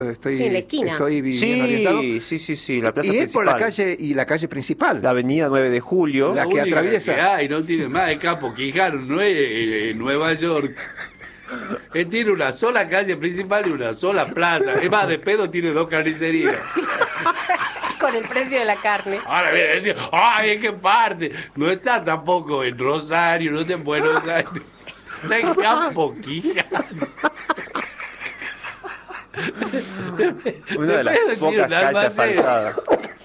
Sí, en la esquina. Estoy bien orientado. Sí, la plaza Y es principal. por la calle, y la calle principal. La avenida 9 de Julio. La que única atraviesa. que hay, no tiene más de Capo Quijano, no es Nueva York. Él tiene una sola calle principal y una sola plaza. Es más, de pedo tiene 2 carnicerías. Con el precio de la carne. Ahora viene a decir, ¡ay, en qué parte! No está tampoco en Rosario, no está en Buenos Aires. Está en Capo Quijano. Una de las Después tiene pocas un calles almacén. asfaltadas.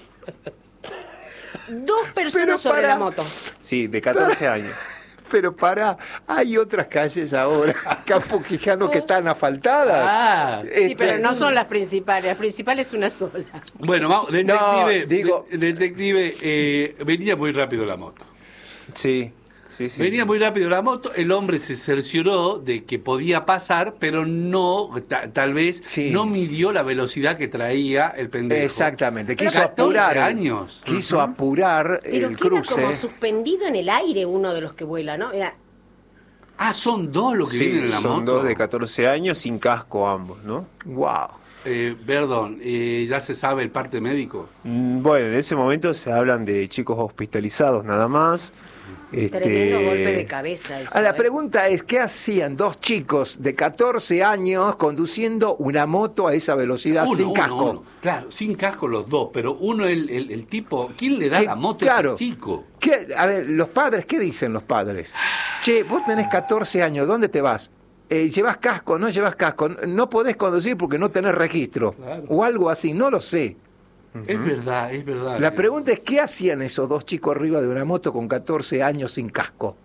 2 personas Pero sobre para- la moto. Sí, de 14 años. Pero hay otras calles ahora, Campo Quijano, que están asfaltadas. Ah, Sí, pero no son las principales. Las principales es una sola. bueno, vamos, detective, No, digo- detective, venía muy rápido la moto. Sí. Venía muy rápido la moto, el hombre se cercioró de que podía pasar, pero no, tal vez, Sí. no midió la velocidad que traía el pendejo. Exactamente, Pero quiso 14 apurar. años. Quiso apurar Pero el queda cruce. como suspendido en el aire uno de los que vuela, ¿no? Era, Ah, son 2 los que Sí, vienen en la son moto. 2 de 14 años sin casco ambos, ¿no? Wow. Perdón, ¿ya se sabe el parte médico? Bueno, en ese momento se hablan de chicos hospitalizados nada más. tremendo golpe de cabeza. Eso, La ¿eh? pregunta es, ¿qué hacían 2 chicos de 14 años conduciendo una moto a esa velocidad sin casco? Uno. Claro, sin casco los 2, pero uno el tipo, ¿quién le da Que- la moto claro. a ese chico? A ver, los padres, ¿qué dicen los padres? Che, vos tenés 14 años, ¿dónde te vas? ¿Llevas casco? ¿No llevas casco? No podés conducir porque no tenés registro. Claro. O algo así, no lo sé. Es verdad, es verdad. La pregunta es, ¿qué hacían esos 2 chicos arriba de una moto con 14 años sin casco?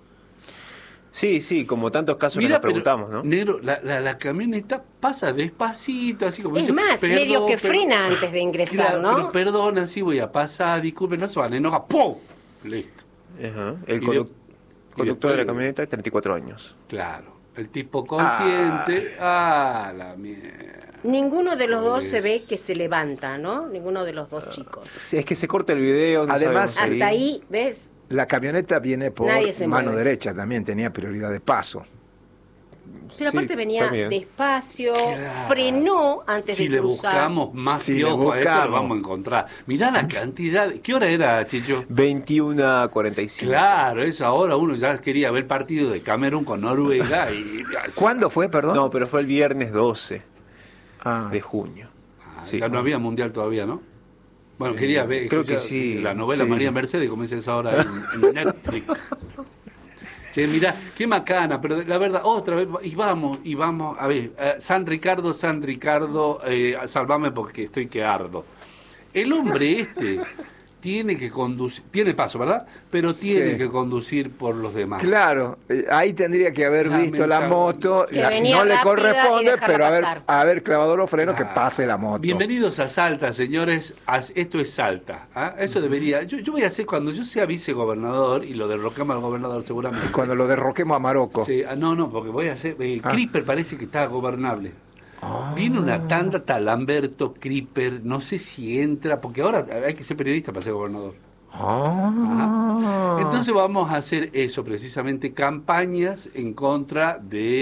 Sí, como tantos casos Mira, que nos preguntamos, pero, ¿no? Negro, la camioneta pasa despacito, así como Es dice, más, "Perdón, medio que perdón". frena antes de ingresar, Claro, ¿no? Pero perdón, así voy a pasar, disculpen, no se van a enojar. ¡Pum! Listo. Ajá. El Y conductor de después- la camioneta es 34 años. Claro. El tipo consciente. La mierda. Ninguno de los dos Pues- se ve que se levanta, ¿no? Ninguno de los 2 chicos. Sí, es que se corta el video. No Además- sabemos Hasta ahí, ¿ves? La camioneta viene por Nadie se mano mueve. derecha, también tenía prioridad de paso. Pero Sí, aparte venía también. despacio, Claro. frenó antes Si de le cruzar. buscamos más Si le piojo a esto, lo buscamos. vamos a encontrar. Mirá la cantidad. ¿Qué hora era, Chicho? 21:45. Claro, esa hora uno ya quería ver partido de Camerún con Noruega y... ¿Cuándo fue, perdón? No, pero fue el viernes 12 Ah. de junio. Sí. Ya no había mundial todavía, ¿no? Bueno, quería ver. creo que escuchar sí, La novela sí. María Mercedes, como dice esa hora en Netflix. Che, mirá, qué macana, pero la verdad, otra vez, y vamos, a ver, San Ricardo, salvame porque estoy que ardo. El hombre tiene que conducir, tiene paso, ¿verdad? Pero tiene Sí. que conducir por los demás. Claro, ahí tendría que haber visto la moto, Que venía no le rápida y corresponde, dejarla pero pasar. haber clavado los frenos, que pase la moto. Bienvenidos a Salta, señores. Esto es Salta. ¿Ah? Eso debería. Yo voy a hacer cuando yo sea vicegobernador y lo derroquemos al gobernador seguramente. Cuando lo derroquemos a Marocco. Sí, no, porque voy a hacer. Creeper parece que está gobernable. Viene una tanda Talamberto, Creeper, no sé si entra, porque ahora hay que ser periodista para ser gobernador. Ah. Entonces vamos a hacer eso, precisamente campañas en contra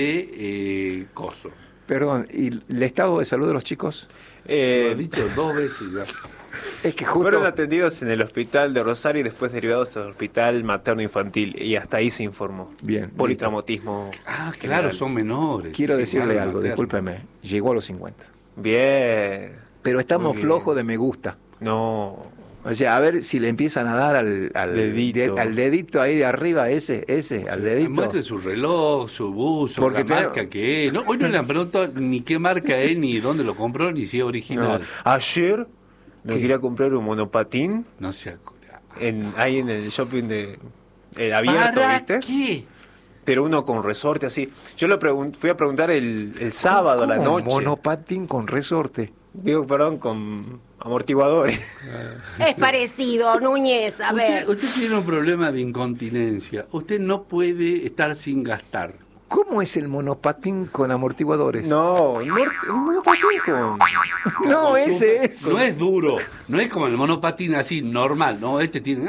de Coso. Perdón, ¿y el estado de salud de los chicos? Lo he dicho 2 veces ya. Es que justo... Fueron atendidos en el hospital de Rosario y después derivados al hospital materno infantil. Y hasta ahí se informó. Bien, Politraumatismo. Ah, claro, general. son menores. Quiero Sí, decirle claro, algo, materno. discúlpeme. Llegó a los 50. Bien. Pero estamos Muy bien. flojos de me gusta. No. O sea, a ver si le empiezan a dar al Dedito. al dedito ahí de arriba, ese, al dedito. Muestre su reloj, su buzo, Porque la marca que es. No, hoy no le han preguntado ni qué marca es, ni dónde lo compró, ni si es No. original. Ayer me quería comprar un monopatín No se ahí en el shopping de abierto, ¿Para ¿viste? qué? Pero uno con resorte así. Yo fui a preguntar el sábado a la ¿Cómo noche. monopatín con resorte? Digo, perdón, con amortiguadores. Es parecido, Núñez, a ver. Usted tiene un problema de incontinencia. Usted no puede estar sin gastar. ¿Cómo es el monopatín con amortiguadores? No, un monopatín con... No, ese es. No es duro, no es como el monopatín así, normal, ¿no? Este tiene...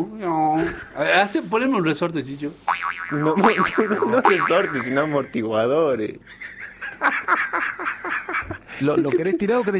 Poneme un resorte, Chicho. No resortes, sino amortiguadores. ¿Lo querés tirar o querés